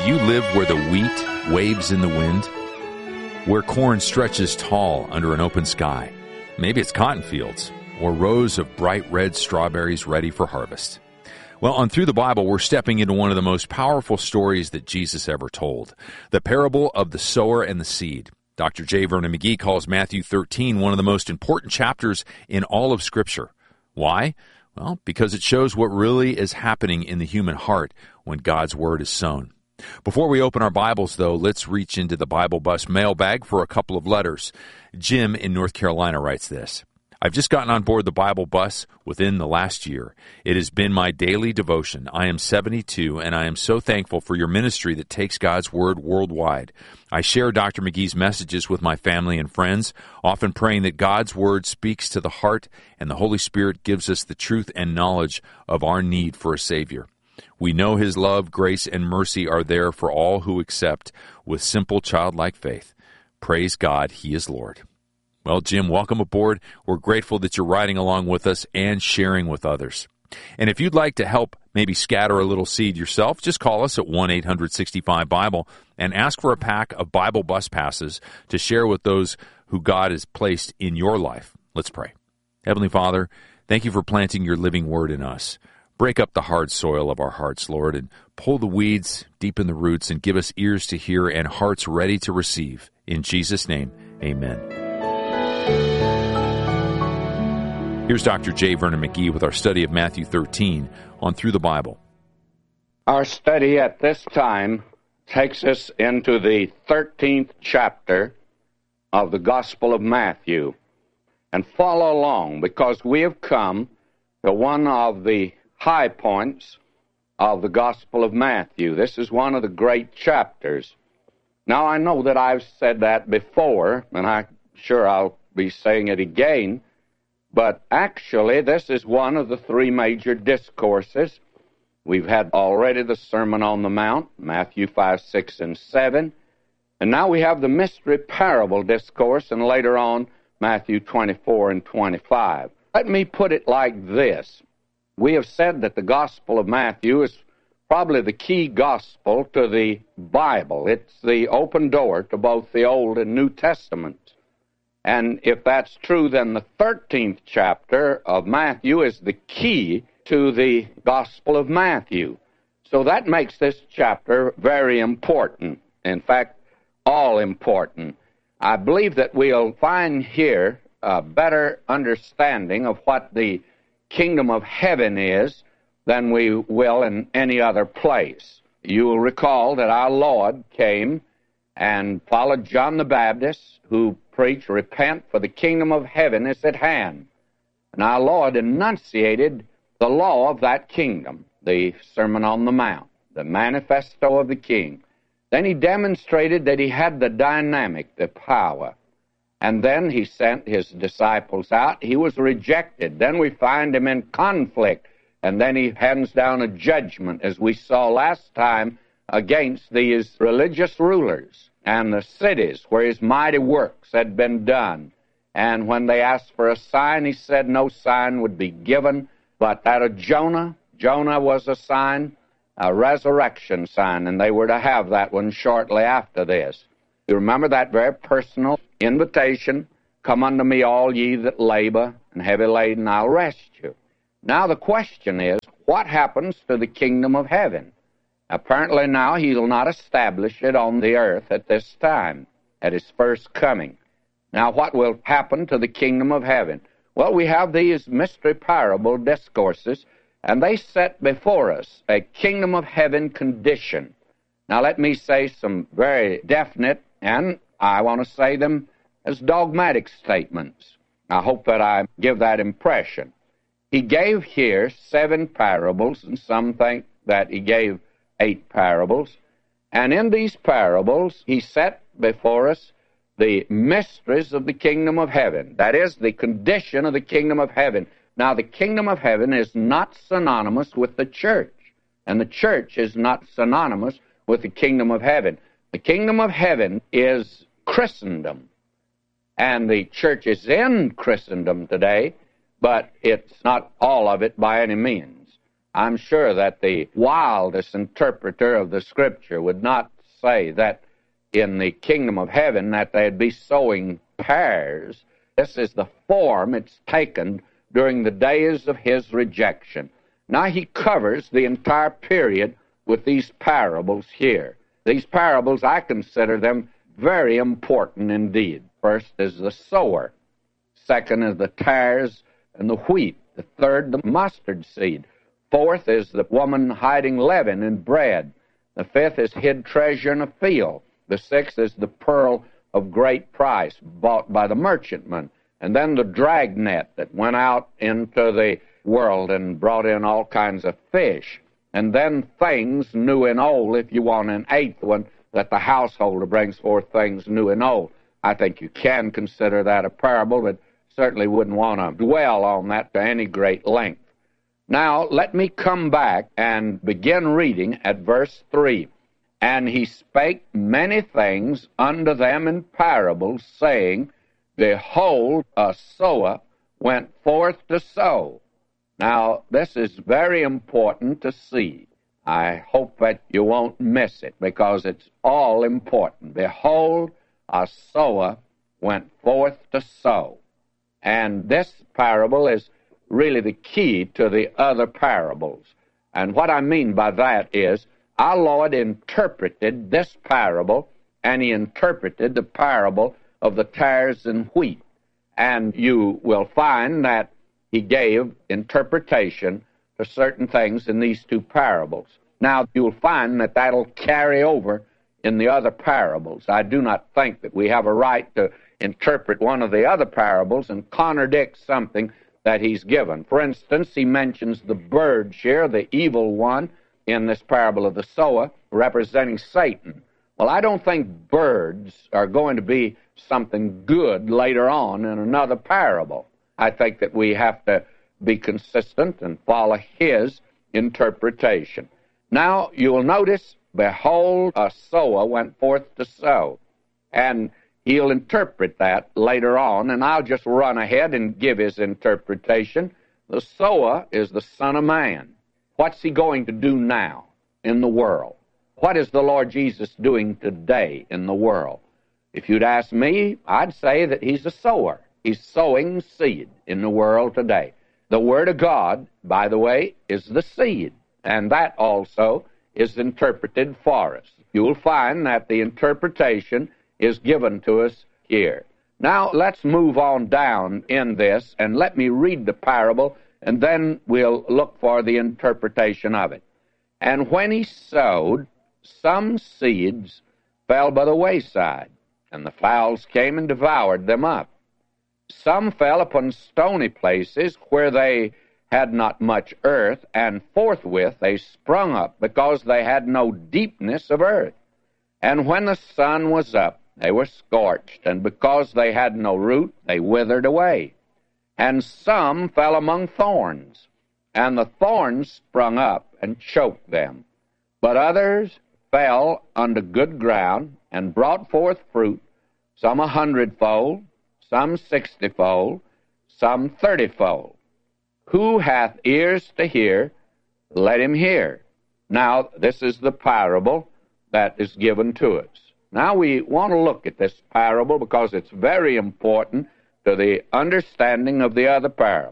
you live where the wheat waves in the wind? Where corn stretches tall under an open sky? Maybe it's cotton fields or rows of bright red strawberries ready for harvest. Well, on Through the Bible, we're stepping into one of the most powerful stories that Jesus ever told, the parable of the sower and the seed. Dr. J. Vernon McGee calls Matthew 13 one of the most important chapters in all of Scripture. Why? Well, because it shows what really is happening in the human heart when God's Word is sown. Before we open our Bibles, though, let's reach into the Bible Bus mailbag for a couple of letters. Jim in North Carolina writes this. I've just gotten on board the Bible Bus within the last year. It has been my daily devotion. I am 72, and I am so thankful for your ministry that takes God's Word worldwide. I share Dr. McGee's messages with my family and friends, often praying that God's Word speaks to the heart and the Holy Spirit gives us the truth and knowledge of our need for a Savior. We know His love, grace, and mercy are there for all who accept with simple childlike faith. Praise God, He is Lord. Well, Jim, welcome aboard. We're grateful that you're riding along with us and sharing with others. And if you'd like to help maybe scatter a little seed yourself, just call us at 1-800-65-BIBLE and ask for a pack of Bible Bus passes to share with those who God has placed in your life. Let's pray. Heavenly Father, thank you for planting your living word in us. Break up the hard soil of our hearts, Lord, and pull the weeds, deepen the roots, and give us ears to hear and hearts ready to receive. In Jesus' name, amen. Here's Dr. J. Vernon McGee with our study of Matthew 13 on Through the Bible. Our study at this time takes us into the 13th chapter of the Gospel of Matthew. And follow along, because we have come to one of the high points of the Gospel of Matthew. This is one of the great chapters. Now, I know that I've said that before, and I'm sure I'll be saying it again, but actually this is one of the three major discourses. We've had already the Sermon on the Mount, Matthew 5, 6, and 7, and now we have the mystery parable discourse, and later on, Matthew 24 and 25. Let me put it like this. We have said that the Gospel of Matthew is probably the key gospel to the Bible. It's the open door to both the Old and New Testaments. And if that's true, then the 13th chapter of Matthew is the key to the Gospel of Matthew. So that makes this chapter very important. In fact, all important. I believe that we'll find here a better understanding of what the kingdom of heaven is than we will in any other place. You will recall that our Lord came and followed John the Baptist, who preached, "Repent, for the kingdom of heaven is at hand." And our Lord enunciated the law of that kingdom, the Sermon on the Mount, the manifesto of the King. Then He demonstrated that He had the dynamic, the power. And then He sent His disciples out. He was rejected. Then we find Him in conflict. And then He hands down a judgment, as we saw last time, against these religious rulers and the cities where His mighty works had been done. And when they asked for a sign, He said no sign would be given, but that of Jonah. Jonah was a sign, a resurrection sign, and they were to have that one shortly after this. You remember that very personal invitation, "Come unto me, all ye that labor and heavy laden, I'll rest you." Now the question is, what happens to the kingdom of heaven? Apparently now He'll not establish it on the earth at this time, at His first coming. Now what will happen to the kingdom of heaven? Well, we have these mystery parable discourses, and they set before us a kingdom of heaven condition. Now let me say some very definite, and I want to say them as dogmatic statements. I hope that I give that impression. He gave here 7 parables, and some think that He gave 8 parables. And in these parables, He set before us the mysteries of the kingdom of heaven. That is, the condition of the kingdom of heaven. Now, the kingdom of heaven is not synonymous with the church, and the church is not synonymous with the kingdom of heaven. The kingdom of heaven is Christendom, and the church is in Christendom today, but it's not all of it by any means. I'm sure that the wildest interpreter of the Scripture would not say that in the kingdom of heaven that they'd be sowing tares. This is the form it's taken during the days of his rejection. Now he covers the entire period with these parables here. These parables, I consider them very important indeed. First is the sower. Second is the tares and the wheat. The third, the mustard seed. Fourth is the woman hiding leaven in bread. The fifth is hid treasure in a field. The sixth is the pearl of great price bought by the merchantman. And then the dragnet that went out into the world and brought in all kinds of fish. And then things new and old, if you want an eighth one, that the householder brings forth things new and old. I think you can consider that a parable, but certainly wouldn't want to dwell on that to any great length. Now, let me come back and begin reading at verse 3. And he spake many things unto them in parables, saying, Behold, a sower went forth to sow. Now, this is very important to see. I hope that you won't miss it, because it's all important. Behold, a sower went forth to sow. And this parable is really the key to the other parables. And what I mean by that is, our Lord interpreted this parable, and he interpreted the parable of the tares and wheat. And you will find that he gave interpretation to certain things in these two parables. Now, you'll find that that'll carry over in the other parables. I do not think that we have a right to interpret one of the other parables and contradict something that he's given. For instance, he mentions the birds here, the evil one, in this parable of the sower, representing Satan. Well, I don't think birds are going to be something good later on in another parable. I think that we have to be consistent and follow his interpretation. Now, you will notice, behold, a sower went forth to sow. And he'll interpret that later on, and I'll just run ahead and give his interpretation. The sower is the Son of Man. What's he going to do now in the world? What is the Lord Jesus doing today in the world? If you'd ask me, I'd say that he's a sower. He's sowing seed in the world today. The Word of God, by the way, is the seed, and that also is interpreted for us. You'll find that the interpretation is given to us here. Now, let's move on down in this, and let me read the parable, and then we'll look for the interpretation of it. And when he sowed, some seeds fell by the wayside, and the fowls came and devoured them up. Some fell upon stony places where they had not much earth, and forthwith they sprung up, because they had no deepness of earth. And when the sun was up, they were scorched, and because they had no root, they withered away. And some fell among thorns, and the thorns sprung up and choked them. But others fell unto good ground, and brought forth fruit, some 100-fold, some 60-fold, some 30-fold. Who hath ears to hear, let him hear. Now, this is the parable that is given to us. Now, we want to look at this parable because it's very important to the understanding of the other parables.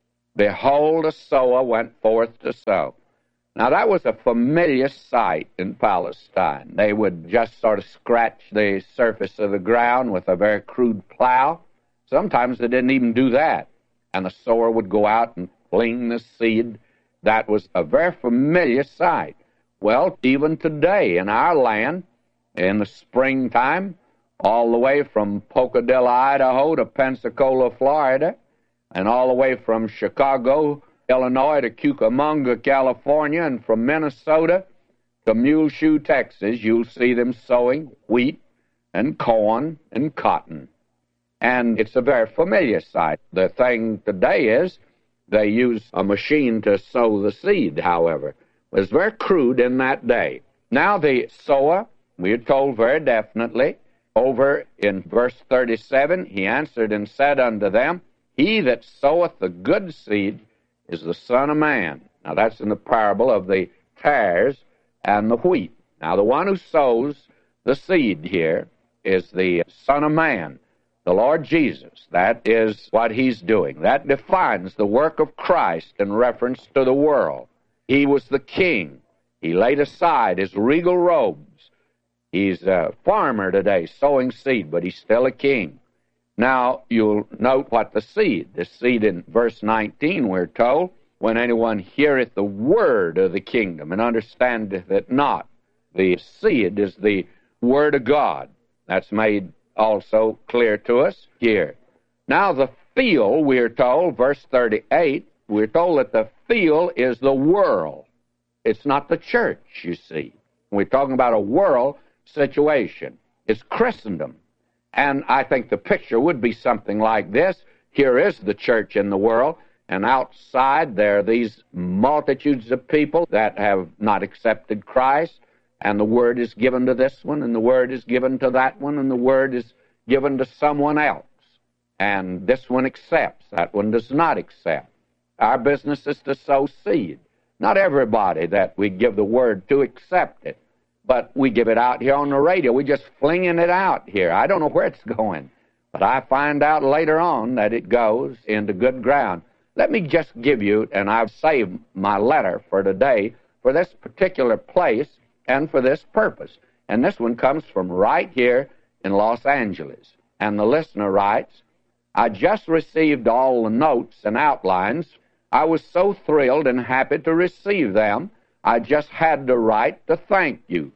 Behold, a sower went forth to sow. Now, that was a familiar sight in Palestine. They would just sort of scratch the surface of the ground with a very crude plow. Sometimes they didn't even do that. And the sower would go out and fling the seed. That was a very familiar sight. Well, even today in our land, in the springtime, all the way from Pocadilla, Idaho to Pensacola, Florida, and all the way from Chicago, Illinois to Cucamonga, California, and from Minnesota to Muleshoe, Texas, you'll see them sowing wheat and corn and cotton. And it's a very familiar sight. The thing today is they use a machine to sow the seed, however. It was very crude in that day. Now the sower, we are told very definitely, over in verse 37, he answered and said unto them, He that soweth the good seed is the Son of Man. Now, that's in the parable of the tares and the wheat. Now, the one who sows the seed here is the Son of Man, the Lord Jesus. That is what he's doing. That defines the work of Christ in reference to the world. He was the king. He laid aside his regal robes. He's a farmer today, sowing seed, but he's still a king. Now, you'll note what the seed in verse 19, we're told, when anyone heareth the word of the kingdom and understandeth it not. The seed is the word of God. That's made also clear to us here. Now, the field, we're told, verse 38, we're told that the field is the world. It's not the church, you see. We're talking about a world situation. It's Christendom. And I think the picture would be something like this. Here is the church in the world, and outside there are these multitudes of people that have not accepted Christ, and the word is given to this one, and the word is given to that one, and the word is given to someone else. And this one accepts, that one does not accept. Our business is to sow seed. Not everybody that we give the word to accept it, but we give it out here on the radio. We're just flinging it out here. I don't know where it's going, but I find out later on that it goes into good ground. Let me just give you, and I've saved my letter for today, for this particular place and for this purpose. And this one comes from right here in Los Angeles. And the listener writes, I just received all the notes and outlines. I was so thrilled and happy to receive them. I just had to write to thank you.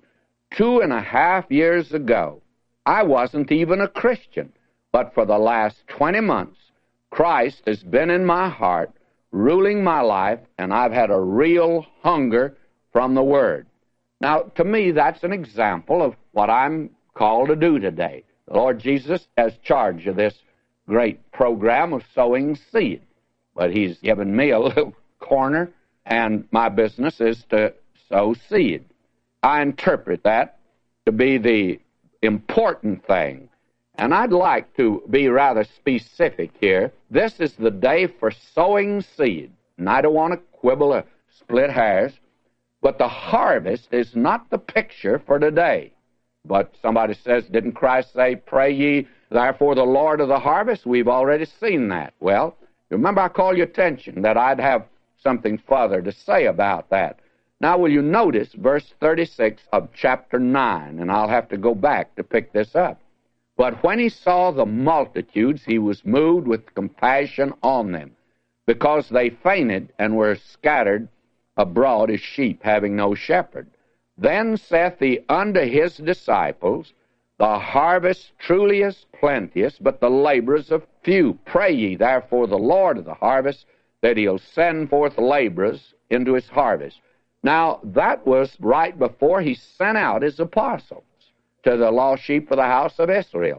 2.5 years ago, I wasn't even a Christian, but for the last 20 months, Christ has been in my heart, ruling my life, and I've had a real hunger from the Word. Now, to me, that's an example of what I'm called to do today. The Lord Jesus has charge of this great program of sowing seed, but He's given me a little corner, and my business is to sow seed. I interpret that to be the important thing, and I'd like to be rather specific here. This is the day for sowing seed, and I don't want to quibble or split hairs, but the harvest is not the picture for today. But somebody says, didn't Christ say, pray ye therefore the Lord of the harvest? We've already seen that. Well, remember I called your attention that I'd have something further to say about that. Now, will you notice verse 36 of chapter 9, and I'll have to go back to pick this up. But when he saw the multitudes, he was moved with compassion on them, because they fainted and were scattered abroad as sheep having no shepherd. Then saith he unto his disciples, the harvest truly is plenteous, but the laborers are few. Pray ye therefore the Lord of the harvest, that he'll send forth laborers into his harvest. Now, that was right before he sent out his apostles to the lost sheep of the house of Israel.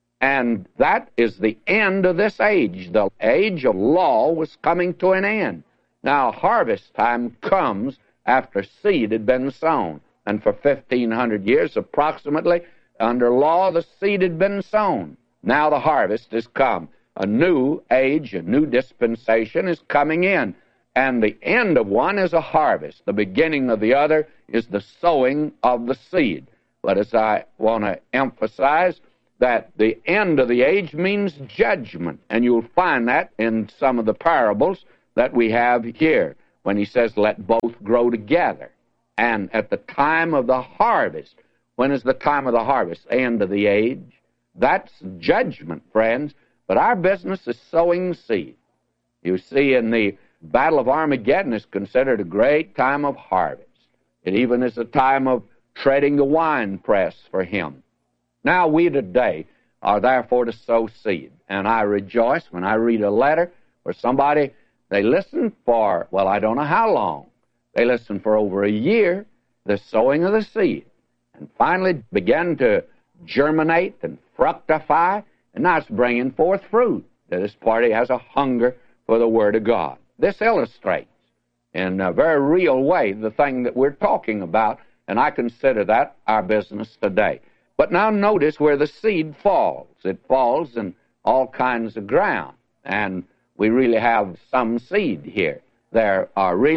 And that is the end of this age. The age of law was coming to an end. Now, harvest time comes after seed had been sown. And for 1,500 years, approximately, under law, the seed had been sown. Now the harvest has come. A new age, a new dispensation is coming in. And the end of one is a harvest. The beginning of the other is the sowing of the seed. But as I want to emphasize, that the end of the age means judgment. And you'll find that in some of the parables that we have here, when he says, let both grow together. And at the time of the harvest, when is the time of the harvest? End of the age. That's judgment, friends. But our business is sowing seed. You see, in the Battle of Armageddon is considered a great time of harvest. It even is a time of treading the winepress for him. Now we today are therefore to sow seed. And I rejoice when I read a letter where somebody, they listen for, well, I don't know how long. They listened for over a year, the sowing of the seed, and finally began to germinate and fructify, and now it's bringing forth fruit. This party has a hunger for the Word of God. This illustrates in a very real way the thing that we're talking about, and I consider that our business today. But now notice where the seed falls. It falls in all kinds of ground, and we really have some seed here. There are really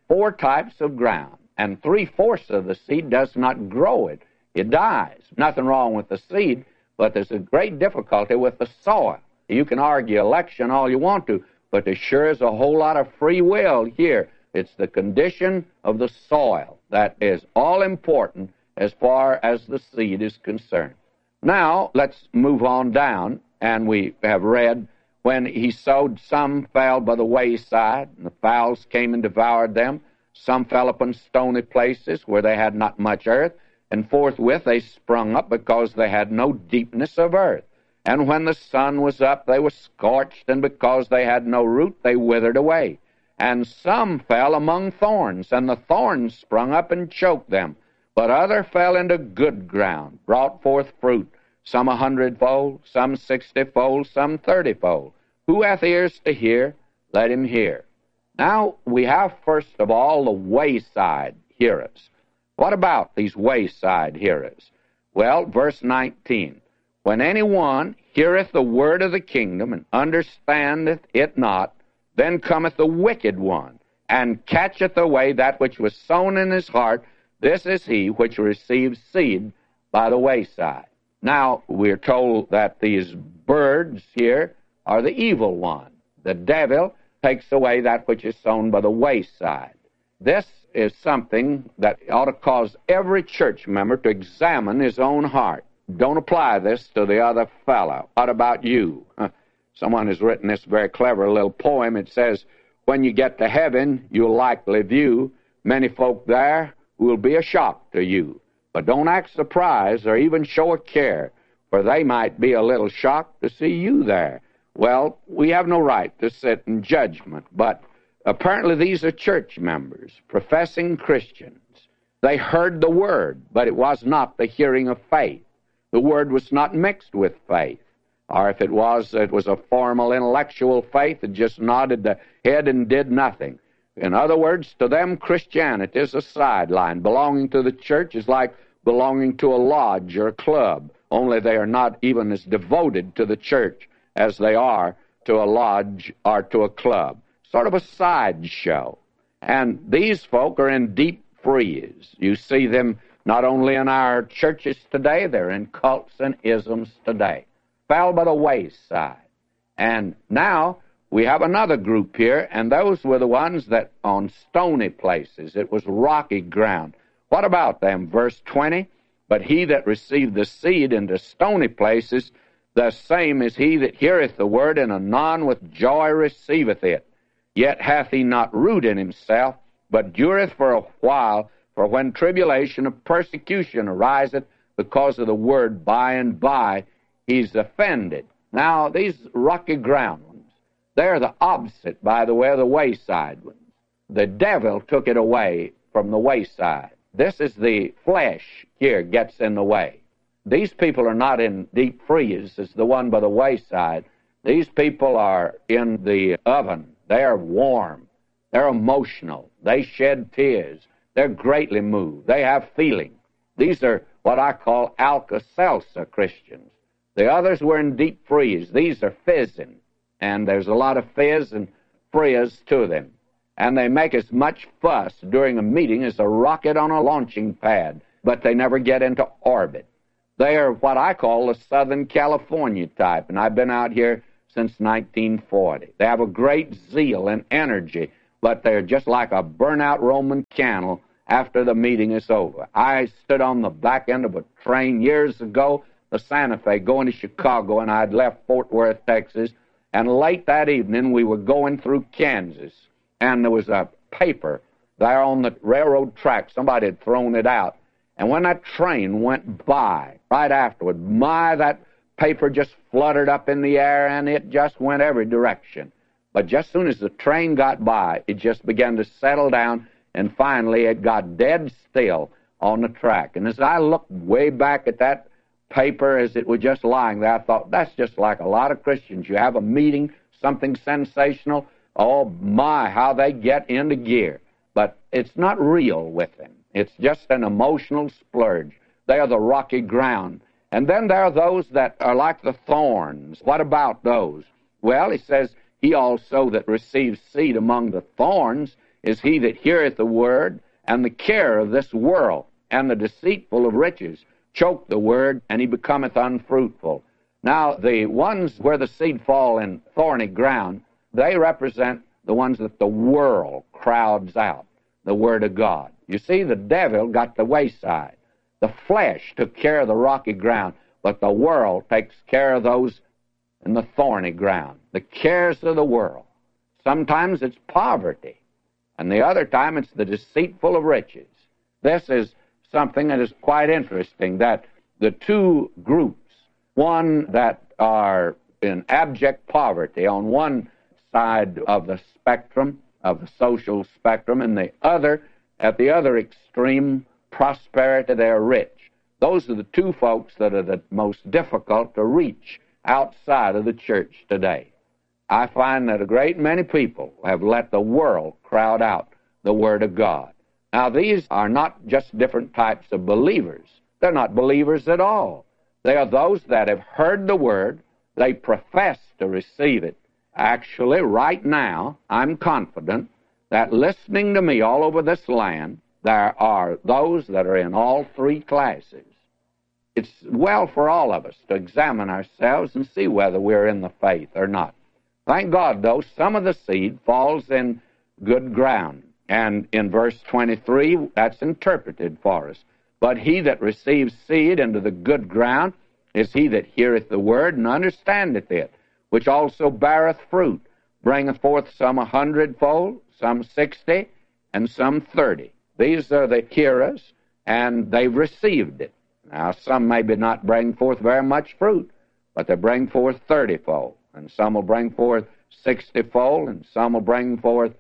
4 types of ground, and 3/4 of the seed does not grow it. It dies. Nothing wrong with the seed, but there's a great difficulty with the soil. You can argue election all you want to, but there sure is a whole lot of free will here. It's the condition of the soil that is all important as far as the seed is concerned. Now, let's move on down, and we have read, when he sowed, some fell by the wayside, and the fowls came and devoured them. Some fell upon stony places where they had not much earth, and forthwith they sprung up because they had no deepness of earth. And when the sun was up, they were scorched, and because they had no root, they withered away. And some fell among thorns, and the thorns sprung up and choked them. But other fell into good ground, brought forth fruit, some 100-fold, some 60-fold, some 30-fold. Who hath ears to hear, let him hear. Now, we have first of all the wayside hearers. What about these wayside hearers? Well, verse 19, when any one heareth the word of the kingdom, and understandeth it not, then cometh the wicked one, and catcheth away that which was sown in his heart. This is he which receives seed by the wayside. Now, we're told that these birds here are the evil one. The devil takes away that which is sown by the wayside. This is something that ought to cause every church member to examine his own heart. Don't apply this to the other fellow. What about you? Someone has written this very clever little poem. It says, when you get to heaven, you'll likely view many folk there who will be a shock to you. But don't act surprised or even show a care, for they might be a little shocked to see you there. Well, we have no right to sit in judgment, but apparently these are church members, professing Christians. They heard the word, but it was not the hearing of faith. The word was not mixed with faith. Or if it was a formal intellectual faith that just nodded the head and did nothing. In other words, to them, Christianity is a sideline. Belonging to the church is like belonging to a lodge or a club, only they are not even as devoted to the church as they are to a lodge or to a club. Sort of a sideshow. And these folk are in deep freeze. You see them not only in our churches today, they're in cults and isms today. Fell by the wayside. And now we have another group here, and those were the ones that on stony places. It was rocky ground. What about them? Verse 20, but he that received the seed into stony places, the same is he that heareth the word, and anon with joy receiveth it. Yet hath he not root in himself, but dureth for a while. For when tribulation of persecution ariseth because of the word, by and by he's offended. Now, these rocky ground ones, they're the opposite, by the way, of the wayside ones. The devil took it away from the wayside. This is the flesh here gets in the way. These people are not in deep freeze as the one by the wayside. These people are in the oven. They are warm. They're emotional. They shed tears. They're greatly moved. They have feeling. These are what I call Alka-Seltzer Christians. The others were in deep freeze. These are fizzing. And there's a lot of fizz and frizz to them. And they make as much fuss during a meeting as a rocket on a launching pad, but they never get into orbit. They are what I call the Southern California type, and I've been out here since 1940. They have a great zeal and energy, but they're just like a burnt-out Roman candle after the meeting is over. I stood on the back end of a train years ago, the Santa Fe, going to Chicago, and I'd left Fort Worth, Texas, and late that evening we were going through Kansas, and there was a paper there on the railroad track. Somebody had thrown it out, and when that train went by right afterward, that paper just fluttered up in the air, and it just went every direction. But just as soon as the train got by, it just began to settle down, and finally it got dead still on the track. And as I looked way back at that paper as it was just lying there, I thought, that's just like a lot of Christians. You have a meeting, something sensational, oh my, how they get into gear. But it's not real with them. It's just an emotional splurge. They are the rocky ground. And then there are those that are like the thorns. What about those? Well, he says, he also that receives seed among the thorns is he that heareth the word, and the care of this world, and the deceitful of riches, choke the word, and he becometh unfruitful. Now, the ones where the seed fall in thorny ground, they represent the ones that the world crowds out, the Word of God. You see, the devil got the wayside. The flesh took care of the rocky ground, but the world takes care of those in the thorny ground, the cares of the world. Sometimes it's poverty, and the other time it's the deceitful of riches. This is something that is quite interesting, that the two groups, one that are in abject poverty on one side of the spectrum, of the social spectrum, and the other, at the other extreme, prosperity, they're rich. Those are the two folks that are the most difficult to reach outside of the church today. I find that a great many people have let the world crowd out the Word of God. Now, these are not just different types of believers. They're not believers at all. They are those that have heard the Word. They profess to receive it. Actually, right now, I'm confident that listening to me all over this land, there are those that are in all three classes. It's well for all of us to examine ourselves and see whether we're in the faith or not. Thank God, though, some of the seed falls in good ground. And in verse 23, that's interpreted for us. But he that receives seed into the good ground is he that heareth the word and understandeth it, which also beareth fruit, bringeth forth some 100-fold, some 60, and some 30. These are the hearers, and they've received it. Now, some maybe not bring forth very much fruit, but they bring forth 30-fold, and some will bring forth 60-fold, and some will bring forth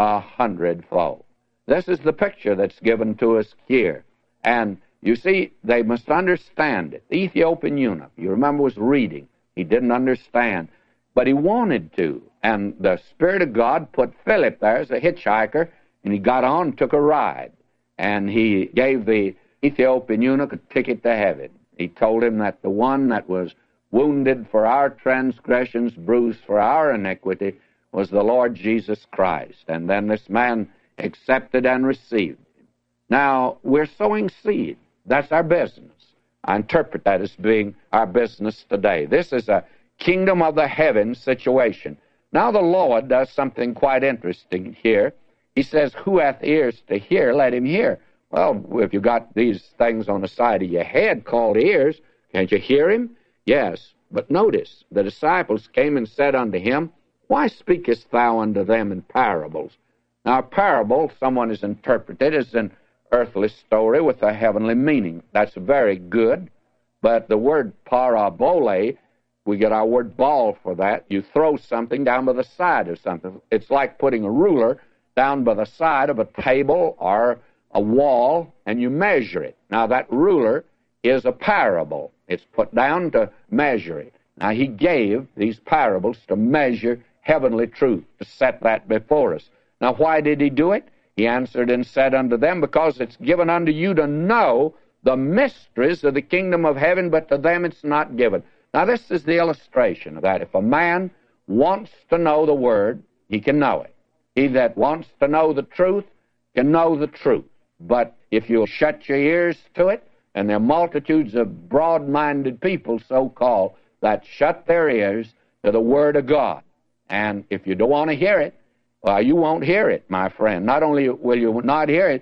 100-fold. This is the picture that's given to us here. And you see, they must understand it. The Ethiopian eunuch, you remember, was reading. He didn't understand, but he wanted to. And the Spirit of God put Philip there as a hitchhiker, and he got on and took a ride. And he gave the Ethiopian eunuch a ticket to heaven. He told him that the one that was wounded for our transgressions, bruised for our iniquity, was the Lord Jesus Christ. And then this man accepted and received him. Now, we're sowing seed. That's our business. I interpret that as being our business today. This is a kingdom of the heavens situation. Now the Lord does something quite interesting here. He says, who hath ears to hear, let him hear. Well, if you got these things on the side of your head called ears, can't you hear him? Yes. But notice, the disciples came and said unto him, why speakest thou unto them in parables? Now, a parable, someone has interpreted as an earthly story with a heavenly meaning. That's very good. But the word parabole, we get our word ball for that. You throw something down by the side of something. It's like putting a ruler down by the side of a table or a wall, and you measure it. Now, that ruler is a parable. It's put down to measure it. Now, he gave these parables to measure heavenly truth, to set that before us. Now, why did he do it? He answered and said unto them, because it's given unto you to know the mysteries of the kingdom of heaven, but to them it's not given. Now, this is the illustration of that. If a man wants to know the Word, he can know it. He that wants to know the truth can know the truth. But if you'll shut your ears to it, and there are multitudes of broad-minded people, so-called, that shut their ears to the Word of God. And if you don't want to hear it, well, you won't hear it, my friend. Not only will you not hear it,